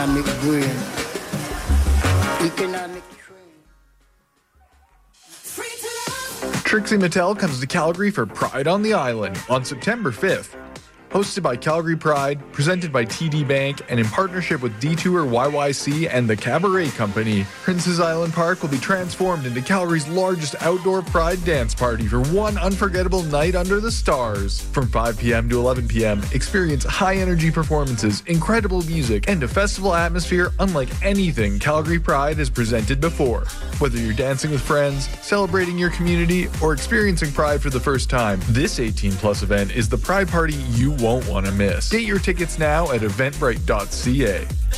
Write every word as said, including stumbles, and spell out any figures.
Economic brain. Economic train. Trixie Mattel comes to Calgary for Pride on the Island on September fifth. Hosted by Calgary Pride, presented by T D Bank, and in partnership with Detour Y Y C and the Cabaret Company, Prince's Island Park will be transformed into Calgary's largest outdoor Pride dance party for one unforgettable night under the stars. From five p.m. to eleven p.m., experience high-energy performances, incredible music, and a festival atmosphere unlike anything Calgary Pride has presented before. Whether you're dancing with friends, celebrating your community, or experiencing Pride for the first time, this eighteen plus event is the Pride party you won't want to miss. Get your tickets now at eventbrite dot c a.